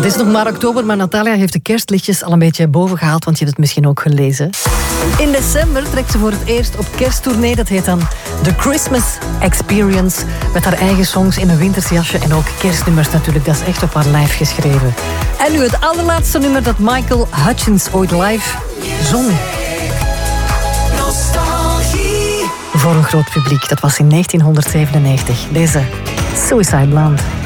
is nog maar oktober, maar Natalia heeft de kerstlichtjes al een beetje boven gehaald, want je hebt het misschien ook gelezen. In december trekt ze voor het eerst op kersttournee. Dat heet dan The Christmas Experience. Met haar eigen songs in een wintersjasje en ook kerstnummers natuurlijk. Dat is echt op haar lijf geschreven. En nu het allerlaatste nummer dat Michael Hutchence ooit live zong. Nostalgie. Voor een groot publiek. Dat was in 1997. Deze Suicide Blonde.